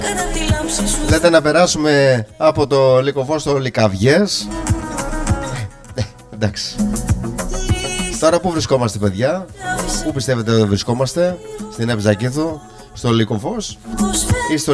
Λέτε να περάσουμε από το Λυκοφός στο Λυκαβιές. Εντάξει. Τώρα που βρισκόμαστε, παιδιά? Πού πιστεύετε ότι βρισκόμαστε? Στην Ευζακήθο, στο Λυκοφός ή στο